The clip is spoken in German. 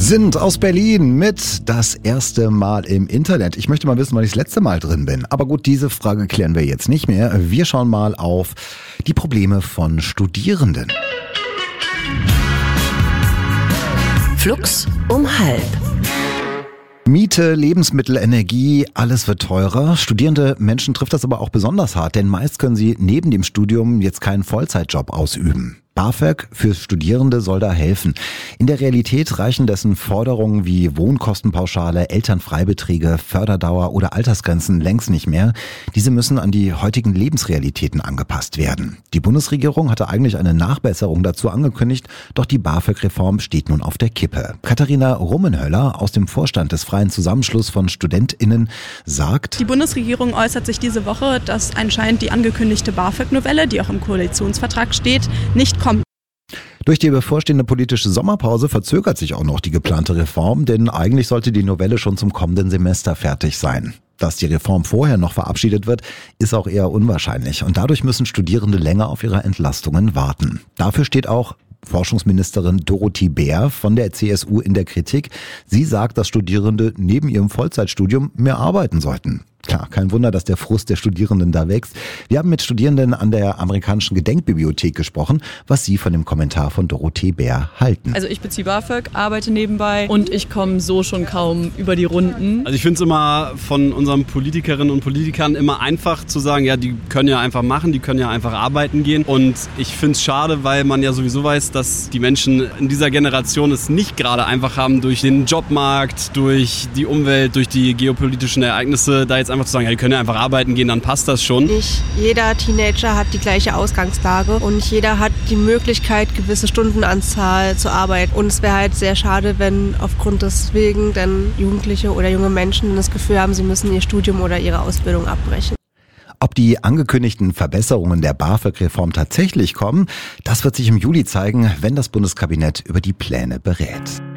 Sind aus Berlin mit das erste Mal im Internet. Ich möchte mal wissen, wann ich das letzte Mal drin bin. Aber gut, diese Frage klären wir jetzt nicht mehr. Wir schauen mal auf die Probleme von Studierenden. Flux um halb. Miete, Lebensmittel, Energie, alles wird teurer. Studierende Menschen trifft das aber auch besonders hart, denn meist können sie neben dem Studium jetzt keinen Vollzeitjob ausüben. BAföG für Studierende soll da helfen. In der Realität reichen dessen Forderungen wie Wohnkostenpauschale, Elternfreibeträge, Förderdauer oder Altersgrenzen längst nicht mehr. Diese müssen an die heutigen Lebensrealitäten angepasst werden. Die Bundesregierung hatte eigentlich eine Nachbesserung dazu angekündigt, doch die BAföG-Reform steht nun auf der Kippe. Katharina Rummenhöller aus dem Vorstand des Freien Zusammenschluss von StudentInnen sagt: Die Bundesregierung äußert sich diese Woche, dass anscheinend die angekündigte BAföG-Novelle, die auch im Koalitionsvertrag steht, nicht kommt. Durch die bevorstehende politische Sommerpause verzögert sich auch noch die geplante Reform, denn eigentlich sollte die Novelle schon zum kommenden Semester fertig sein. Dass die Reform vorher noch verabschiedet wird, ist auch eher unwahrscheinlich und dadurch müssen Studierende länger auf ihre Entlastungen warten. Dafür steht auch Forschungsministerin Dorothee Bär von der CSU in der Kritik. Sie sagt, dass Studierende neben ihrem Vollzeitstudium mehr arbeiten sollten. Klar, kein Wunder, dass der Frust der Studierenden da wächst. Wir haben mit Studierenden an der amerikanischen Gedenkbibliothek gesprochen, was sie von dem Kommentar von Dorothee Bär halten. Also ich beziehe BAföG, arbeite nebenbei und ich komme so schon kaum über die Runden. Also ich finde es immer von unseren Politikerinnen und Politikern immer einfach zu sagen, ja, die können ja einfach machen, die können ja einfach arbeiten gehen. Und ich finde es schade, weil man ja sowieso weiß, dass die Menschen in dieser Generation es nicht gerade einfach haben, durch den Jobmarkt, durch die Umwelt, durch die geopolitischen Ereignisse, da jetzt einfach zu sagen, ja, die können ja einfach arbeiten gehen, dann passt das schon. Nicht jeder Teenager hat die gleiche Ausgangslage und nicht jeder hat die Möglichkeit, gewisse Stundenanzahl zu arbeiten. Und es wäre halt sehr schade, wenn aufgrund deswegen dann Jugendliche oder junge Menschen das Gefühl haben, sie müssen ihr Studium oder ihre Ausbildung abbrechen. Ob die angekündigten Verbesserungen der BAföG-Reform tatsächlich kommen, das wird sich im Juli zeigen, wenn das Bundeskabinett über die Pläne berät.